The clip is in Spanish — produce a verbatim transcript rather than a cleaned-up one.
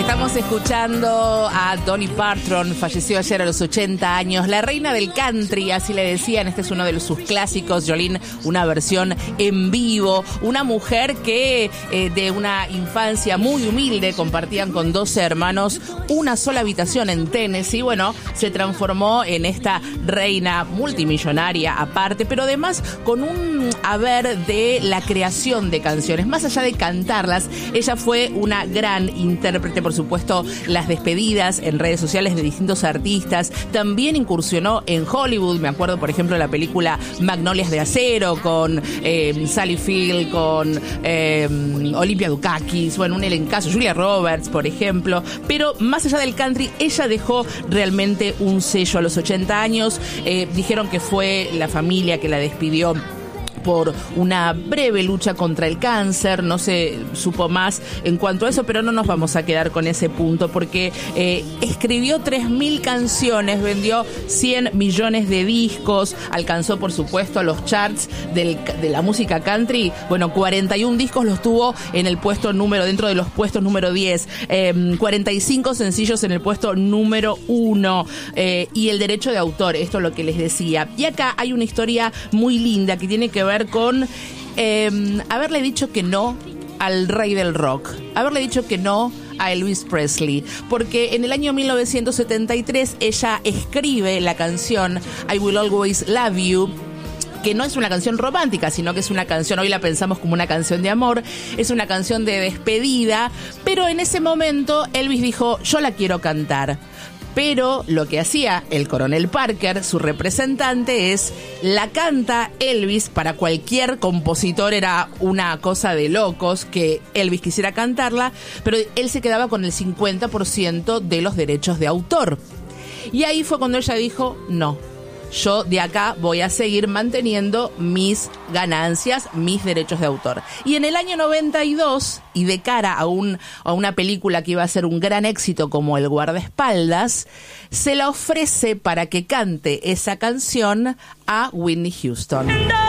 Estamos escuchando a Dolly Parton, falleció ayer a los ochenta años, la reina del country, así le decían. Este es uno de sus clásicos, Jolene, una versión en vivo. Una mujer que eh, de una infancia muy humilde, compartían con doce hermanos una sola habitación en Tennessee. Bueno, se transformó en esta reina multimillonaria aparte, pero además con un haber de la creación de canciones. Más allá de cantarlas, ella fue una gran intérprete. Por supuesto, las despedidas en redes sociales de distintos artistas. También incursionó en Hollywood. Me acuerdo, por ejemplo, de la película Magnolias de Acero con eh, Sally Field, con eh, Olympia Dukakis, bueno, un elencazo, Julia Roberts, por ejemplo. Pero más allá del country, ella dejó realmente un sello a los ochenta años. Eh, dijeron que fue la familia que la despidió por una breve lucha contra el cáncer. No se supo más en cuanto a eso, pero no nos vamos a quedar con ese punto, porque eh, escribió tres mil canciones, vendió cien millones de discos, alcanzó, por supuesto, los charts del, de la música country. Bueno, cuarenta y un discos los tuvo en el puesto número, dentro de los puestos número diez, eh, cuarenta y cinco sencillos en el puesto número uno, eh, y el derecho de autor, esto es lo que les decía. Y acá hay una historia muy linda que tiene que ver con eh, haberle dicho que no al rey del rock, haberle dicho que no a Elvis Presley, porque en el año mil novecientos setenta y tres ella escribe la canción I Will Always Love You, que no es una canción romántica, sino que es una canción, hoy la pensamos como una canción de amor, es una canción de despedida, pero en ese momento Elvis dijo, yo la quiero cantar. Pero lo que hacía el coronel Parker, su representante, es la canta Elvis. Para cualquier compositor era una cosa de locos que Elvis quisiera cantarla, pero él se quedaba con el cincuenta por ciento de los derechos de autor. Y ahí fue cuando ella dijo, no, yo de acá voy a seguir manteniendo mis ganancias, mis derechos de autor. Y en el año noventa y dos, y de cara a, un, a una película que iba a ser un gran éxito como El guardaespaldas, se la ofrece para que cante esa canción a Whitney Houston.